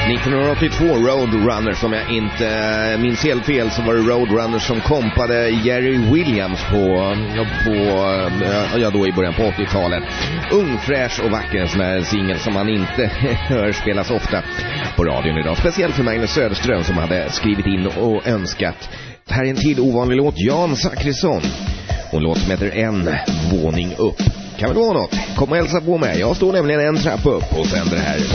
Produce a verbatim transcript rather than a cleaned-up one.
nittonhundraåttiotvå Roadrunners, som jag inte minns helt fel, så var det Roadrunners som kompade Jerry Williams på, på ja, då i början på åttiotalet. Ung, fräsch och vacker, en sån här singel som man inte hör spelas ofta på radion idag. Speciellt för Magnus Söderström som hade skrivit in och önskat. Här är en till ovanlig låt, Jan Zachrisson. Och en låt som heter En våning upp. Kan väl vara något? Kom och hälsa på mig. Jag står nämligen en trappa upp och sänder det här.